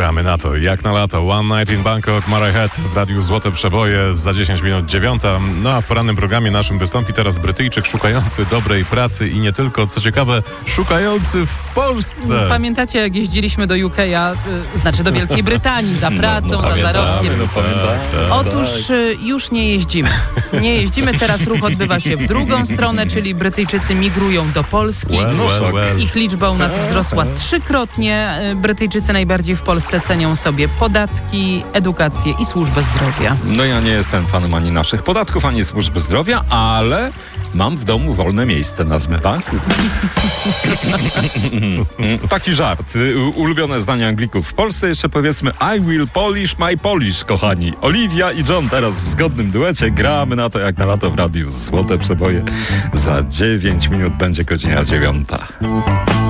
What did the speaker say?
Gramy na to, jak na lato. One Night in Bangkok, Mara Head w radiu Złote Przeboje za 10 minut 9. No a w porannym programie naszym wystąpi teraz Brytyjczyk szukający dobrej pracy i nie tylko, co ciekawe, szukający w Polsce. Pamiętacie, jak jeździliśmy do UK-a, znaczy do Wielkiej Brytanii za pracą, za zarobkiem? Otóż już nie jeździmy. Nie jeździmy, teraz ruch odbywa się w drugą stronę, czyli Brytyjczycy migrują do Polski. Ich liczba u nas wzrosła trzykrotnie. Brytyjczycy najbardziej w Polsce cenią sobie podatki, edukację i służbę zdrowia. No ja nie jestem fanem ani naszych podatków, ani służby zdrowia, ale mam w domu wolne miejsce na zmywak. Taki żart. Ulubione zdanie Anglików w Polsce. Jeszcze powiedzmy I will polish my Polish, kochani. Oliwia i John teraz w zgodnym duecie. Gramy na to, jak na lato w radiu Złote Przeboje. Za 9 minut będzie godzina 9.